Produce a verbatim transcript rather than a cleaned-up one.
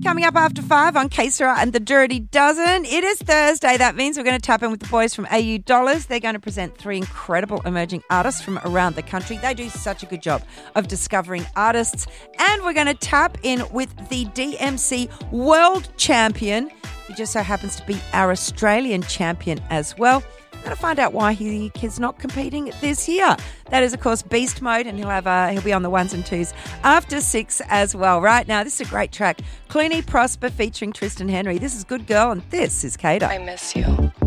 coming up after five on K Sarah and the Dirty Dozen. It is Thursday. That means we're going to tap in with the boys from A U Dollars. They're going to present three incredible emerging artists from around the country. They do such a good job of discovering artists. And we're going to tap in with the D M C World Champion, who just so happens to be our Australian champion as well. I'm going to find out why he is not competing this year. That is, of course, Beast Mode, and he'll have uh, he'll be on the ones and twos after six as well. Right now, this is a great track. Clooney Prosper featuring Tristan Henry. This is Good Girl, and this is Kato. I miss you.